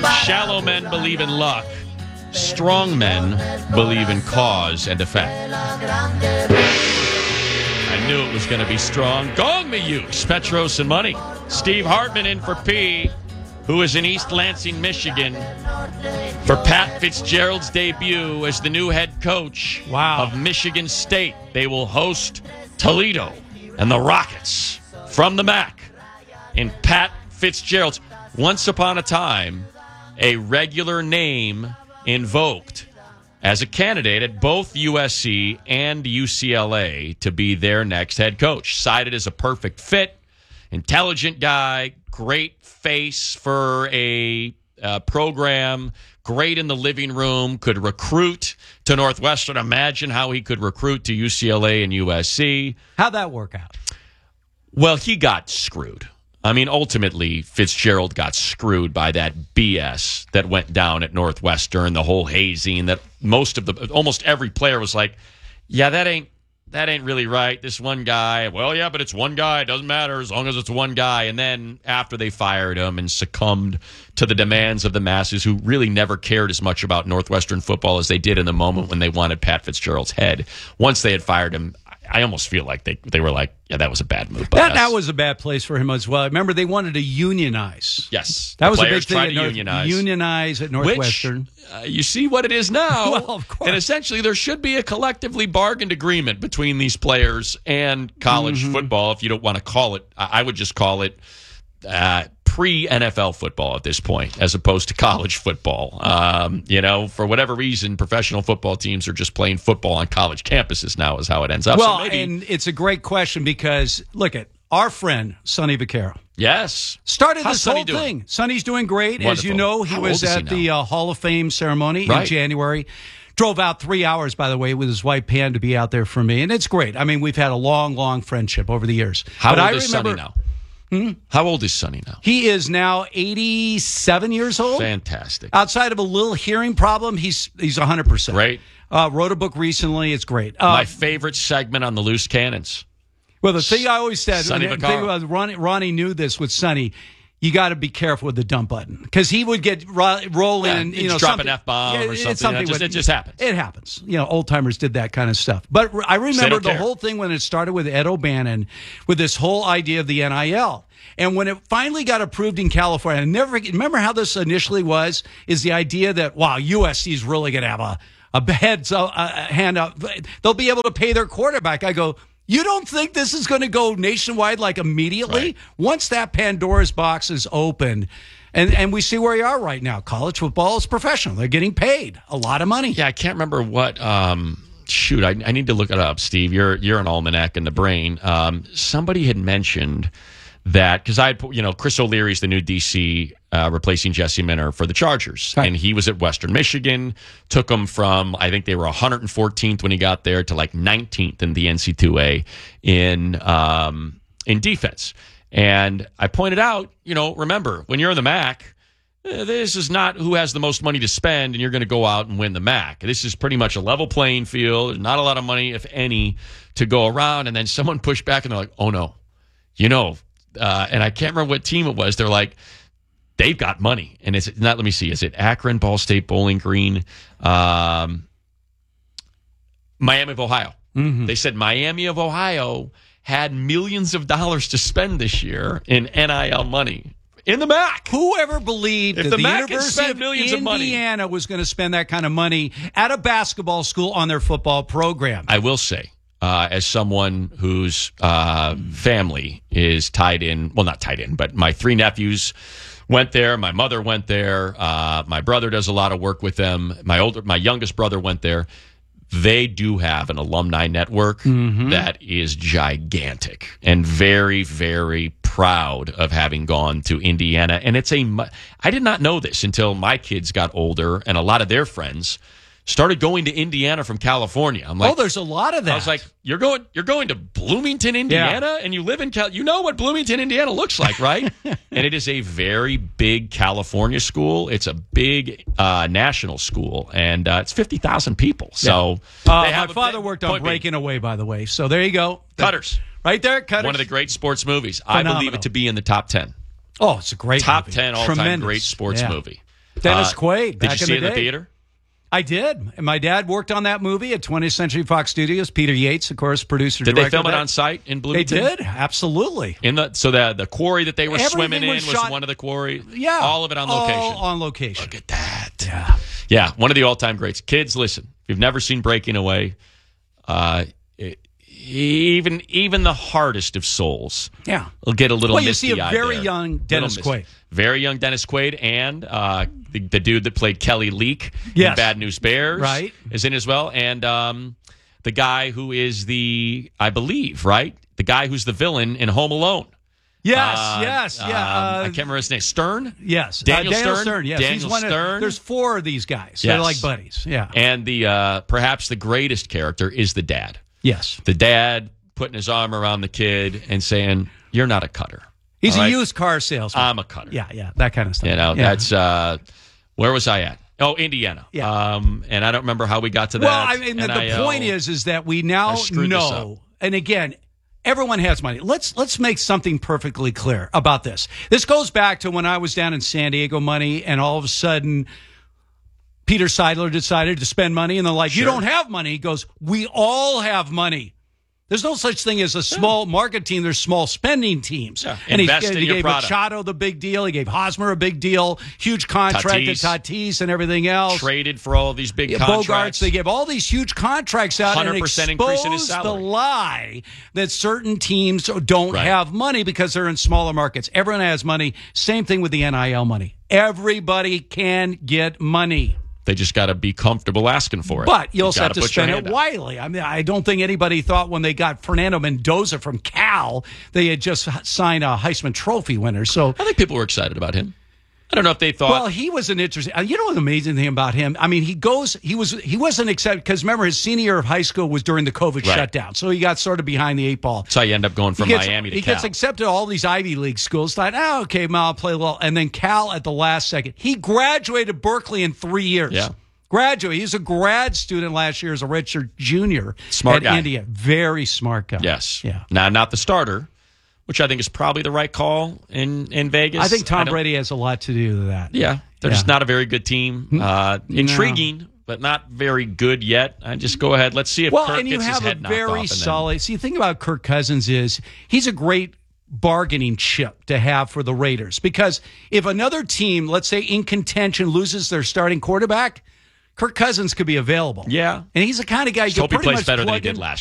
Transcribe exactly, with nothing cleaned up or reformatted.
Shallow men believe in luck. Strong men believe in cause and effect. I knew it was going to be strong. Gong me, Utes, Petros and Money. Steve Hartman in for P, who is in East Lansing, Michigan, for Pat Fitzgerald's debut as the new head coach wow. of Michigan State. They will host Toledo and the Rockets from the M A C in Pat Fitzgerald's. Once upon a time, a regular name invoked as a candidate at both U S C and U C L A to be their next head coach. Cited as a perfect fit, intelligent guy, great face for a uh, program, great in the living room, could recruit to Northwestern. Imagine how he could recruit to U C L A and U S C. How'd that work out? Well, he got screwed. I mean, ultimately, Fitzgerald got screwed by that B S that went down at Northwestern, the whole hazing that most of the, almost every player was like, yeah, that ain't, that ain't really right. This one guy, well, yeah, but it's one guy. It doesn't matter as long as it's one guy. And then after they fired him and succumbed to the demands of the masses who really never cared as much about Northwestern football as they did in the moment when they wanted Pat Fitzgerald's head, once they had fired him, I almost feel like they they were like, yeah, that was a bad move. That, that was a bad place for him as well. Remember, they wanted to unionize. Yes. That was a big thing. To North, unionize. unionize at Northwestern. Which, uh, you see what it is now. Well, of course. And essentially, there should be a collectively bargained agreement between these players and college mm-hmm. football. If you don't want to call it, I would just call it uh, pre-N F L football at this point, as opposed to college football. Um, you know, for whatever reason, professional football teams are just playing football on college campuses now is how it ends up. Well, so maybe, and it's a great question because, look at our friend, Sonny Vaccaro. Yes. Started How's this Sonny whole doing? thing. Sonny's doing great. Wonderful. As you know, he How was old is at he the uh, Hall of Fame ceremony right. in January. Drove out three hours, by the way, with his wife Pam to be out there for me. And it's great. I mean, we've had a long, long friendship over the years. How but old I is remember, Sonny now? Hmm? How old is Sonny now? He is now eighty-seven years old. Fantastic. Outside of a little hearing problem, he's he's one hundred percent. Great. Uh, wrote a book recently. It's great. Uh, My favorite segment on the Loose Cannons. Well, the thing I always said, Sonny the Vaccaro. thing was Ronnie, Ronnie knew this with Sonny. You got to be careful with the dump button because he would get ro- roll Yeah, in, you he'd know, drop something- an F-bomb yeah, or it's something. It just- would- it just happens. It happens. You know, old timers did that kind of stuff. But I remember don't the care. whole thing when it started with Ed O'Bannon, with this whole idea of the N I L. And when it finally got approved in California, I never remember how this initially was. Is the idea that wow, U S C is really going to have a a heads a, a hand up. They'll be able to pay their quarterback. I go. You don't think this is going to go nationwide like immediately? Right. Once that Pandora's box is opened, and, and we see where you are right now. College football is professional. They're getting paid a lot of money. Yeah, I can't remember what. Um, shoot, I, I need to look it up, Steve. You're you're an almanac in the brain. Um, somebody had mentioned that because I had, you know, Chris O'Leary's the new D C uh, replacing Jesse Minter for the Chargers, right. and he was at Western Michigan. Took him from I think they were one hundred fourteenth when he got there to like nineteenth in the N C double A in um, in defense. And I pointed out, you know, remember when you're in the M A C, eh, this is not who has the most money to spend, and you're going to go out and win the M A C. This is pretty much a level playing field. There's not a lot of money, if any, to go around. And then someone pushed back, and they're like, "Oh no, you know." Uh, and I can't remember what team it was. They're like, they've got money. And it's not, let me see, is it Akron, Ball State, Bowling Green, um, Miami of Ohio? Mm-hmm. They said Miami of Ohio had millions of dollars to spend this year in N I L money in the M A C. Whoever believed If that the the M A C can University spend of millions of money. Indiana was going to spend that kind of money at a basketball school on their football program? I will say, Uh, as someone whose uh, family is tied in, well, not tied in, but my three nephews went there. My mother went there. Uh, my brother does a lot of work with them. My older, my youngest brother went there. They do have an alumni network mm-hmm. that is gigantic and very, very proud of having gone to Indiana. And it's a, I did not know this until my kids got older and a lot of their friends started going to Indiana from California. I'm like, oh, there's a lot of that. I was like, you're going, you're going to Bloomington, Indiana, yeah. and you live in Cal. You know what Bloomington, Indiana looks like, right? And it is a very big California school. It's a big uh, national school, and uh, it's fifty thousand people. So yeah. uh, they have my a father big worked on point Breaking being. Away, by the way. So there you go, Cutters, right there, Cutters. one of the great sports movies. Phenomenal. I believe it to be in the top ten. Oh, it's a great top movie. ten all time Tremendous. great sports yeah. movie. Dennis Uh, Quaid. Did back you in see the it in the day. theater? I did. And my dad worked on that movie at twentieth Century Fox Studios. Peter Yates, of course, producer. Did director they film of it that. on site in They Bloomington? did, absolutely. In the so the the quarry that they were Everything swimming in was was shot- one of the quarry. Yeah, all of it on all location. on location. Look at that. Yeah. Yeah, one of the all-time greats. Kids, listen. If you've never seen Breaking Away, uh, it, even even the hardest of souls, Yeah. will get a little. Well, you see a misty-eyed very there. young Little Dennis misty. Quaid. Very young Dennis Quaid, and uh, the, the dude that played Kelly Leak Yes. in Bad News Bears, Right. is in as well, and um, the guy who is the, I believe, right, the guy who's the villain in Home Alone. Yes, Uh, yes, yeah. um, Uh, I can't remember his name. Stern. yes, Daniel uh, Daniel Stern? Stern. Yes, Daniel he's one Stern? Of, there's four of these guys. Yes. They're like buddies. Yeah. And the uh, perhaps the greatest character is the dad. Yes. The dad putting his arm around the kid and saying, "You're not a cutter. He's All a right? used car salesman. I'm a cutter." yeah, yeah, that kind of stuff. You know, Yeah. that's uh, where was I at? Oh, Indiana. Yeah. Um, and I don't remember how we got to that. Well, I mean, the, the N I L. point is, is that we now I screwed this know, and again, everyone has money. Let's let's make something perfectly clear about this. This goes back to when I was down in San Diego, money, and all of a sudden, Peter Seidler decided to spend money, and they're like, "You Sure. don't have money." He goes, "We all have money." There's no such thing as a small market team. There's small spending teams. Yeah. And he, Invest in he your gave product. Machado the big deal. He gave Hosmer a big deal. Huge contract Tatis. to Tatis and everything else. Traded for all these big Yeah, contracts. Bogarts, they give all these huge contracts out and one hundred percent increase in his expose the salary. lie that certain teams don't Right. have money because they're in smaller markets. Everyone has money. Same thing with the N I L money. Everybody can get money. They just got to be comfortable asking for it. But you also have gotta to put your spend it hand out. wisely. I mean, I don't think anybody thought when they got Fernando Mendoza from Cal, they had just signed a Heisman Trophy winner. So I think people were excited about him. I don't know if they thought. Well, he was an interesting. You know, the amazing thing about him. I mean, he goes. He was. He wasn't accepted because remember his senior year of high school was during the COVID Right. shutdown, so he got sort of behind the eight ball. that's how you end up going from He gets, Miami to he Cal. gets accepted to all these Ivy League schools. Thought, oh, okay, well, I'll play well, and then Cal at the last second. He graduated Berkeley in three years. Yeah. Graduate. He's a grad student last year as a redshirt junior Smart at guy. India. Very smart guy. Yes. Yeah. Now, not the starter, which I think is probably the right call in, in Vegas. I think Tom don't- Brady has a lot to do with that. Yeah. They're Yeah. just not a very good team. Uh, intriguing, but not very good yet. I just go ahead. Let's see if Well, Kirk and you gets his have a head knocked off. very and then- solid. See, the thing about Kirk Cousins is he's a great bargaining chip to have for the Raiders because if another team, let's say in contention, loses their starting quarterback, Kirk Cousins could be available. Yeah. and he's the kind of guy you Just hope can he pretty plays much better than he plug did in- last